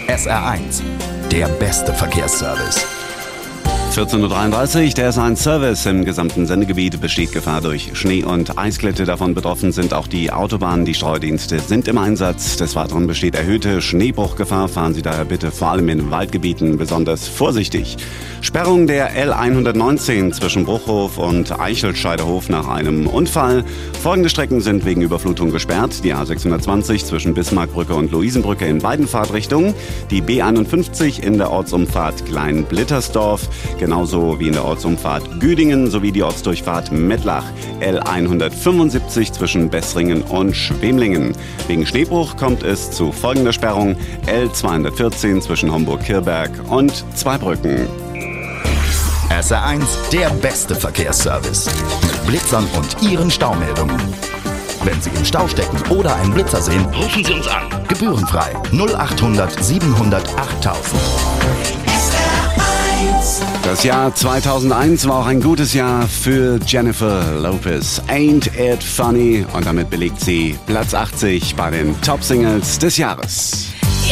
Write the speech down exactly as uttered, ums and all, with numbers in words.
S R eins, der beste Verkehrsservice. vierzehn Uhr dreiunddreißig, der S eins Service. Im gesamten Sendegebiet besteht Gefahr durch Schnee- und Eisglätte. Davon betroffen sind auch die Autobahnen. Die Streudienste sind im Einsatz. Des Weiteren besteht erhöhte Schneebruchgefahr. Fahren Sie daher bitte vor allem in Waldgebieten besonders vorsichtig. Sperrung der L hundertneunzehn zwischen Bruchhof und Eichelscheidehof nach einem Unfall. Folgende Strecken sind wegen Überflutung gesperrt. Die A sechshundertzwanzig zwischen Bismarckbrücke und Luisenbrücke in beiden Fahrtrichtungen. Die B einundfünfzig in der Ortsumfahrt Klein-Blittersdorf. Genauso wie in der Ortsumfahrt Güdingen sowie die Ortsdurchfahrt Mettlach. L hundertfünfundsiebzig zwischen Bessringen und Schwemlingen. Wegen Schneebruch kommt es zu folgender Sperrung. L zweihundertvierzehn zwischen Homburg-Kirberg und Zweibrücken. S R eins, der beste Verkehrsservice. Mit Blitzern und Ihren Staumeldungen. Wenn Sie im Stau stecken oder einen Blitzer sehen, rufen Sie uns an. Gebührenfrei null achthundert siebenhundert achttausend. Das Jahr zweitausendeins war auch ein gutes Jahr für Jennifer Lopez. Ain't It Funny? Und damit belegt sie Platz achtzig bei den Top-Singles des Jahres.